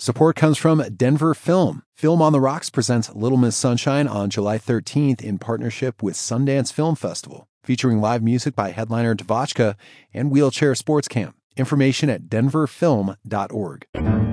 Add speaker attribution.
Speaker 1: Support comes from Denver Film. Film on the Rocks presents Little Miss Sunshine on July 13th in partnership with Sundance Film Festival, featuring live music by headliner Devotchka and Wheelchair Sports Camp. Information at denverfilm.org.